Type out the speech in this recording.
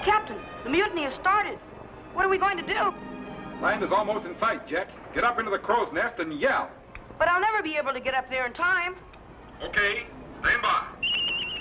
Captain, the mutiny has started. What are we going to do? Land is almost in sight, Jack. Get up into the crow's nest and yell. But I'll never be able to get up there in time. Okay, stand by.